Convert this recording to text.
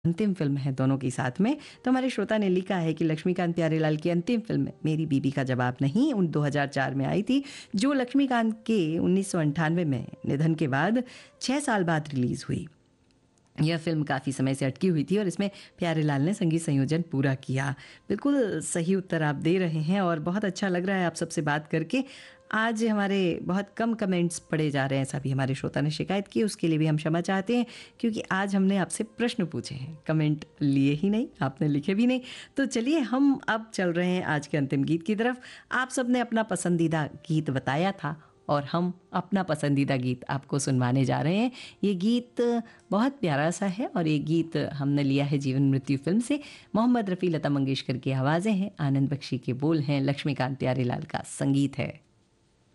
अंतिम फ़िल्म है दोनों की साथ में। तो हमारे श्रोता ने लिखा है कि लक्ष्मीकांत प्यारेलाल की अंतिम फ़िल्म मेरी बीबी का जवाब नहीं 2004 में आई थी, जो लक्ष्मीकांत के 1998 में निधन के बाद 6 साल बाद रिलीज़ हुई। यह फ़िल्म काफ़ी समय से अटकी हुई थी और इसमें प्यारेलाल ने संगीत संयोजन पूरा किया। बिल्कुल सही उत्तर आप दे रहे हैं और बहुत अच्छा लग रहा है आप सबसे बात करके। आज हमारे बहुत कम कमेंट्स पढ़े जा रहे हैं, ऐसा भी हमारे श्रोता ने शिकायत की, उसके लिए भी हम क्षमा चाहते हैं क्योंकि आज हमने आपसे प्रश्न पूछे हैं, कमेंट लिए ही नहीं, आपने लिखे भी नहीं। तो चलिए हम अब चल रहे हैं आज के अंतिम गीत की तरफ। आप सबने अपना पसंदीदा गीत बताया था और हम अपना पसंदीदा गीत आपको सुनवाने जा रहे हैं। ये गीत बहुत प्यारा सा है और ये गीत हमने लिया है जीवन मृत्यु फ़िल्म से। मोहम्मद रफ़ी, लता मंगेशकर की आवाज़ें हैं, आनंद बख्शी के बोल हैं, लक्ष्मीकांत प्यारेलाल का संगीत है।